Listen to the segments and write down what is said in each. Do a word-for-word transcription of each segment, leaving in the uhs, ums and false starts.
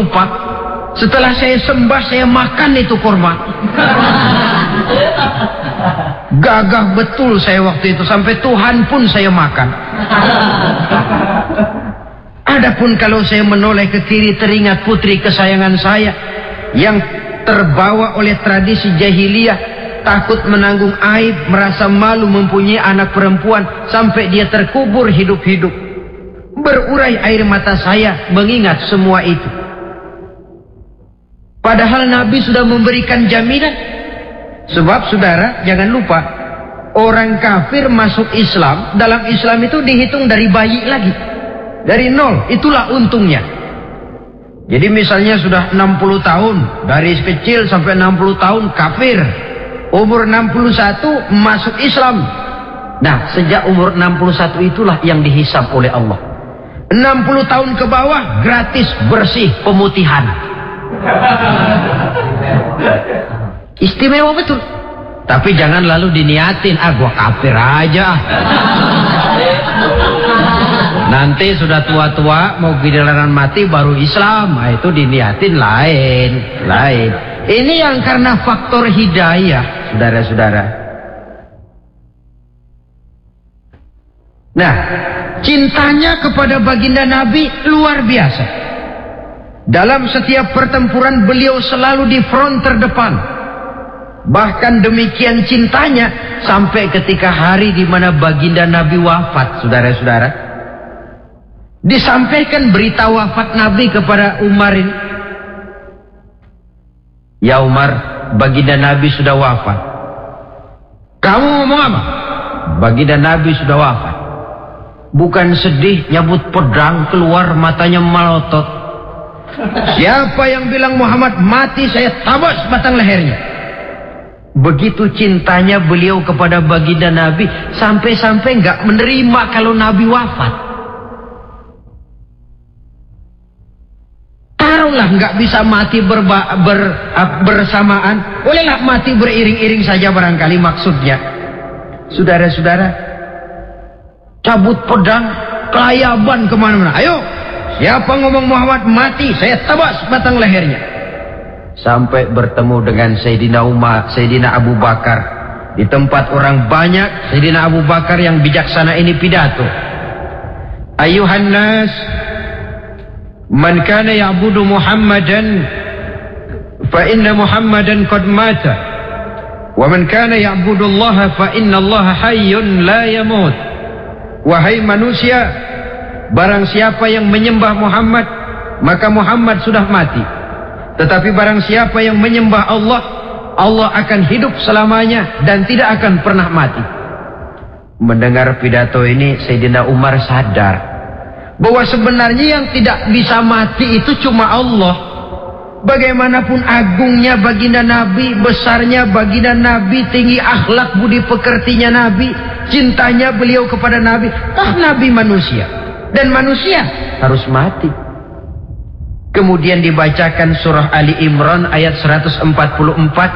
lupa. Setelah saya sembah, saya makan itu kurma. Gagah betul saya waktu itu, sampai Tuhan pun saya makan. Adapun kalau saya menoleh ke kiri, teringat putri kesayangan saya yang terbawa oleh tradisi jahiliyah, takut menanggung aib, merasa malu mempunyai anak perempuan, sampai dia terkubur hidup-hidup. Berurai air mata saya mengingat semua itu. Padahal Nabi sudah memberikan jaminan. Sebab saudara, jangan lupa, orang kafir masuk Islam, dalam Islam itu dihitung dari bayi lagi. Dari nol, itulah untungnya. Jadi misalnya sudah enam puluh tahun, dari kecil sampai enam puluh tahun kafir. Umur enam puluh satu masuk Islam. Nah, sejak umur enam puluh satu itulah yang dihisab oleh Allah. enam puluh tahun ke bawah gratis bersih pemutihan. Istimewa betul. Tapi jangan lalu diniatin, ah gua kafir aja. Nanti sudah tua-tua mau giliran mati baru Islam, nah, itu diniatin lain, lain. Ini yang karena faktor hidayah, saudara-saudara. Nah, cintanya kepada baginda Nabi luar biasa. Dalam setiap pertempuran beliau selalu di front terdepan. Bahkan demikian cintanya sampai ketika hari di mana baginda Nabi wafat, saudara-saudara. Disampaikan berita wafat Nabi kepada Umar ini. Ya Umar, baginda Nabi sudah wafat. Kamu ngomong apa? Baginda Nabi sudah wafat. Bukan sedih, nyabut pedang, keluar matanya melotot. Siapa yang bilang Muhammad mati, saya tabas batang lehernya. Begitu cintanya beliau kepada baginda Nabi, sampai-sampai nggak menerima kalau Nabi wafat. Taruhlah nggak bisa mati berba, ber, bersamaan, bolehlah mati beriring-iring saja barangkali maksudnya. Saudara-saudara, cabut pedang, kelayaban kemana-mana. Ayo, siapa ngomong Muhammad mati, saya tabas batang lehernya. Sampai bertemu dengan Sayyidina Umar, Sayyidina Abu Bakar. Di tempat orang banyak, Sayyidina Abu Bakar yang bijaksana ini pidato. Ayuhan nas, man kana ya'budu Muhammadan, fa inna Muhammadan qad mata. Wa man kana ya'budu Allah, fa inna Allah hayyun la yamut. Wahai manusia, barang siapa yang menyembah Muhammad, maka Muhammad sudah mati. Tetapi barang siapa yang menyembah Allah, Allah akan hidup selamanya dan tidak akan pernah mati. Mendengar pidato ini, Sayyidina Umar sadar bahwa sebenarnya yang tidak bisa mati itu cuma Allah. Bagaimanapun agungnya baginda Nabi, besarnya baginda Nabi, tinggi akhlak budi pekertinya Nabi, cintanya beliau kepada Nabi, toh Nabi manusia. Dan manusia harus mati. Kemudian dibacakan surah Ali Imran ayat seratus empat puluh empat.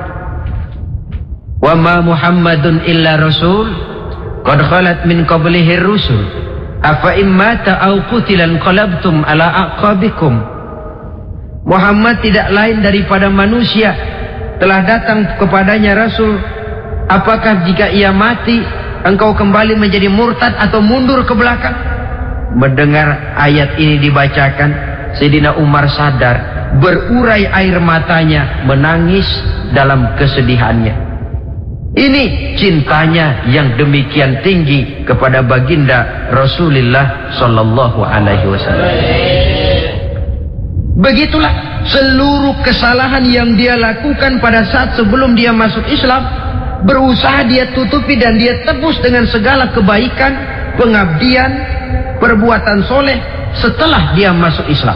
Wa ma Muhammadun illa rasul qad khalat min qablihi rusul afa immata aw qutilan qalabtum ala aqabikum. Muhammad tidak lain daripada manusia, telah datang kepadanya rasul. Apakah jika ia mati engkau kembali menjadi murtad atau mundur ke belakang? Mendengar ayat ini dibacakan, Sayyidina Umar sadar, berurai air matanya, menangis dalam kesedihannya. Ini cintanya yang demikian tinggi kepada baginda Rasulullah sallallahu alaihi wasallam. Begitulah seluruh kesalahan yang dia lakukan pada saat sebelum dia masuk Islam, berusaha dia tutupi dan dia tebus dengan segala kebaikan, pengabdian, perbuatan soleh setelah dia masuk Islam.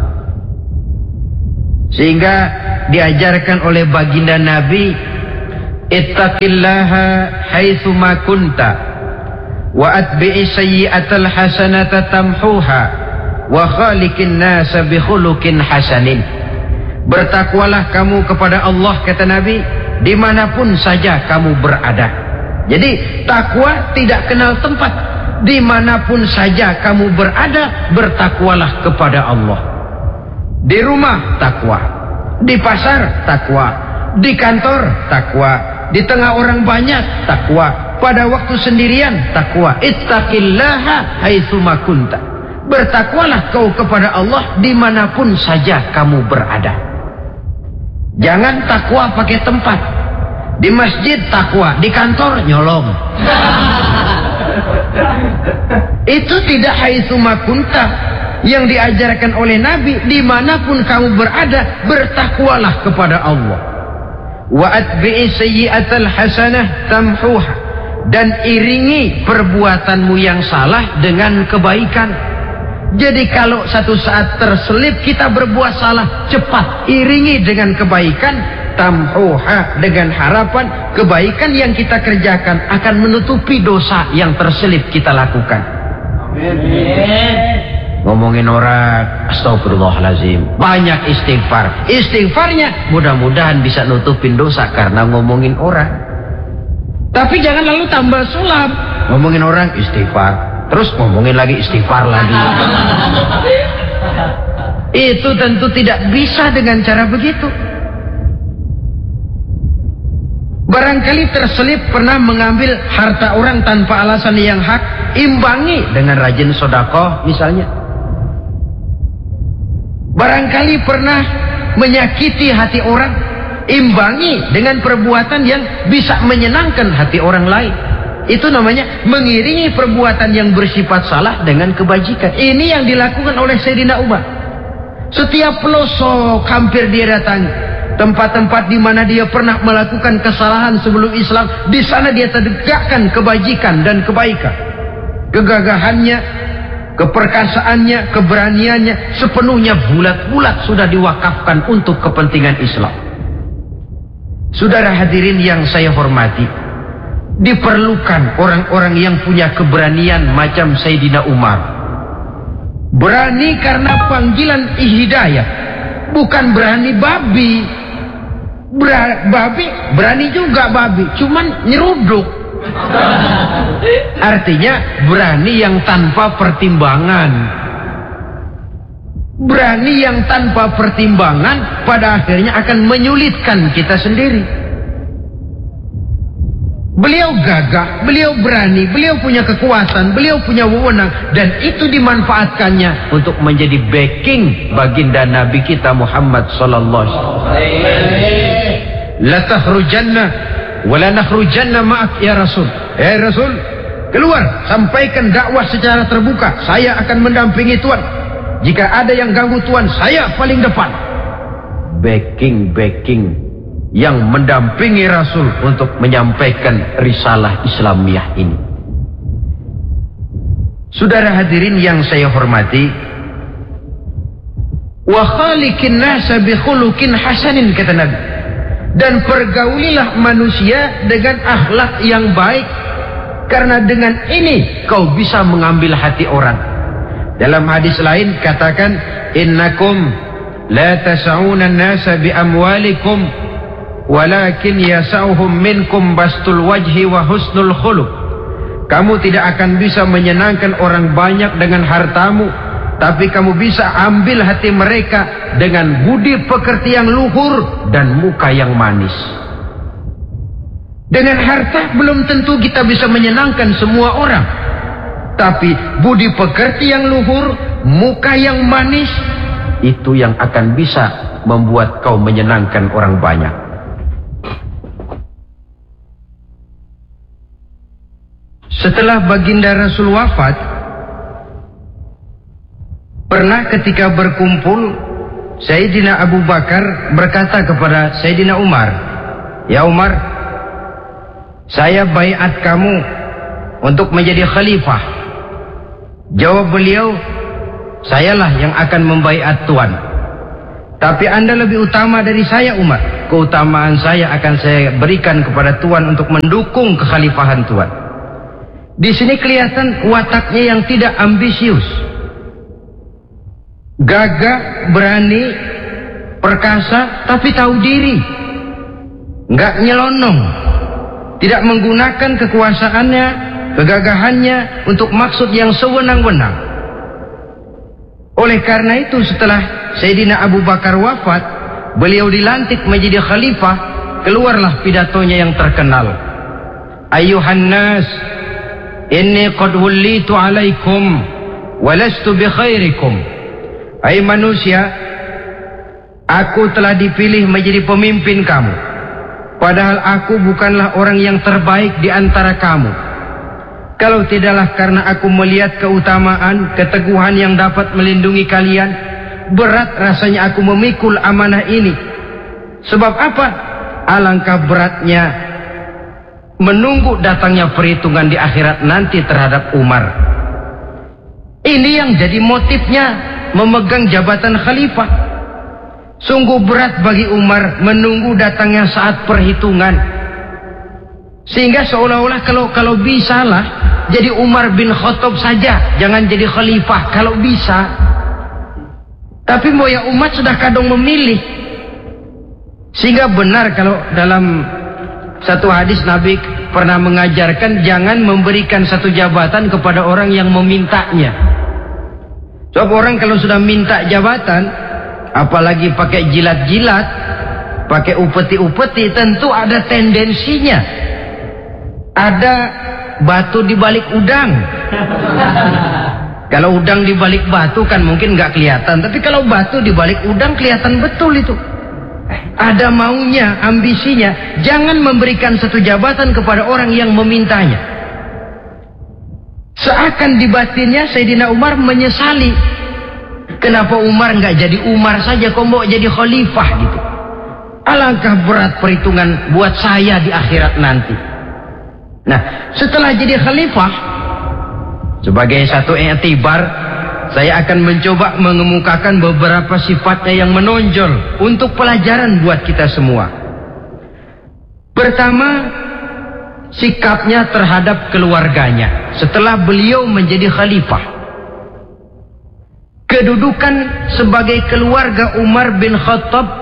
Sehingga diajarkan oleh baginda Nabi, ittaqillaha haitsu ma kunta wa atbi'i sayyi'atal hasanata tamhuha wa khaliqin nasa bi khuluqin hasanin. Bertakwalah kamu kepada Allah, kata Nabi, dimanapun saja kamu berada. Jadi takwa tidak kenal tempat. Dimanapun saja kamu berada, bertakwalah kepada Allah. Di rumah takwa, di pasar takwa, di kantor takwa, di tengah orang banyak takwa, pada waktu sendirian takwa. Ittaqillaha haitsuma kunta. Bertakwalah kau kepada Allah dimanapun saja kamu berada. Jangan takwa pakai tempat. Di masjid takwa, di kantor nyolong. Itu tidak haitsuma kunta yang diajarkan oleh Nabi. Dimanapun kamu berada, bertakwalah kepada Allah. Wa atbi'i sayyi'atal hasanah tamhuha. Dan iringi perbuatanmu yang salah dengan kebaikan. Jadi kalau satu saat terselip kita berbuat salah, cepat iringi dengan kebaikan. Tamhuha, dengan harapan kebaikan yang kita kerjakan akan menutupi dosa yang terselip kita lakukan. Amin. Ngomongin orang, astagfirullahalazim, banyak istighfar. Istighfarnya mudah-mudahan bisa nutupin dosa karena ngomongin orang. Tapi jangan lalu tambah sulap. Ngomongin orang istighfar, terus ngomongin lagi istighfar lagi. Itu tentu tidak bisa dengan cara begitu. Barangkali terselip pernah mengambil harta orang tanpa alasan yang hak, imbangi dengan rajin sedekah misalnya. Barangkali pernah menyakiti hati orang, imbangi dengan perbuatan yang bisa menyenangkan hati orang lain. Itu namanya mengiringi perbuatan yang bersifat salah dengan kebajikan. Ini yang dilakukan oleh Sayyidina Umar. Setiap pelosok hampir dia datangi. Tempat-tempat di mana dia pernah melakukan kesalahan sebelum Islam, di sana dia tegakkan kebajikan dan kebaikan. Kegagahannya, keperkasaannya, keberaniannya sepenuhnya bulat-bulat sudah diwakafkan untuk kepentingan Islam. Saudara hadirin yang saya hormati, diperlukan orang-orang yang punya keberanian macam Sayyidina Umar. Berani karena panggilan hidayah, bukan berani babi. Ber babi berani juga babi, cuman nyeruduk. Artinya berani yang tanpa pertimbangan. Berani yang tanpa pertimbangan pada akhirnya akan menyulitkan kita sendiri. Beliau gagah, beliau berani, beliau punya kekuasaan, beliau punya wewenang, dan itu dimanfaatkannya untuk menjadi backing baginda Nabi kita Muhammad sallallahu alaihi wasallam. La takhrujanna wa la nakhrujanna ma'ak ya Rasul. Eh Rasul, keluar, sampaikan dakwah secara terbuka. Saya akan mendampingi Tuhan. Jika ada yang ganggu Tuhan, saya paling depan. Backing, backing yang mendampingi Rasul untuk menyampaikan risalah Islamiyah ini. Saudara hadirin yang saya hormati, wa khaliqin nasa bi khuluqin hasanin, kata Nabi, dan pergaulilah manusia dengan akhlak yang baik, karena dengan ini kau bisa mengambil hati orang. Dalam hadis lain katakan, innakum la tas'una an-nasa bi amwalikum walakin yasauhum minkum bastul wajhi wa husnul khuluq. Kamu tidak akan bisa menyenangkan orang banyak dengan hartamu, tapi kamu bisa ambil hati mereka dengan budi pekerti yang luhur dan muka yang manis. Dengan harta belum tentu kita bisa menyenangkan semua orang, tapi budi pekerti yang luhur, muka yang manis, itu yang akan bisa membuat kau menyenangkan orang banyak. Setelah baginda Rasul wafat, pernah ketika berkumpul, Sayyidina Abu Bakar berkata kepada Sayyidina Umar, ya Umar, saya baiat kamu untuk menjadi khalifah. Jawab beliau, sayalah yang akan membaiat Tuan. Tapi anda lebih utama dari saya Umar. Keutamaan saya akan saya berikan kepada Tuan untuk mendukung kekhalifahan Tuan. Di sini kelihatan wataknya yang tidak ambisius. Gagah, berani, perkasa, tapi tahu diri. Nggak nyelonong. Tidak menggunakan kekuasaannya, kegagahannya untuk maksud yang sewenang-wenang. Oleh karena itu setelah Sayyidina Abu Bakar wafat, beliau dilantik menjadi khalifah, keluarlah pidatonya yang terkenal. Ayuhan nas, inni qad wullitu alaikum walastu bi khairikum. Hai manusia, aku telah dipilih menjadi pemimpin kamu, padahal aku bukanlah orang yang terbaik di antara kamu. Kalau tidaklah karena aku melihat keutamaan, keteguhan yang dapat melindungi kalian, berat rasanya aku memikul amanah ini. Sebab apa? Alangkah beratnya menunggu datangnya perhitungan di akhirat nanti terhadap Umar. Ini yang jadi motifnya memegang jabatan khalifah. Sungguh berat bagi Umar menunggu datangnya saat perhitungan. Sehingga seolah-olah kalau kalau bisalah jadi Umar bin Khattab saja, jangan jadi khalifah kalau bisa. Tapi moya umat sudah kadang memilih. Sehingga benar kalau dalam satu hadis Nabi pernah mengajarkan jangan memberikan satu jabatan kepada orang yang memintanya. Sebab orang kalau sudah minta jabatan, apalagi pakai jilat-jilat, pakai upeti-upeti, tentu ada tendensinya. Ada batu di balik udang. Kalau udang di balik batu kan mungkin nggak kelihatan, tapi kalau batu di balik udang kelihatan betul itu. Ada maunya, ambisinya. Jangan memberikan satu jabatan kepada orang yang memintanya. Seakan di batinnya Sayyidina Umar menyesali. Kenapa Umar nggak jadi Umar saja, kok mau jadi khalifah gitu? Alangkah berat perhitungan buat saya di akhirat nanti. Nah, setelah jadi khalifah, sebagai satu i'tibar, saya akan mencoba mengemukakan beberapa sifatnya yang menonjol untuk pelajaran buat kita semua. Pertama, sikapnya terhadap keluarganya setelah beliau menjadi khalifah. Kedudukan sebagai keluarga Umar bin Khattab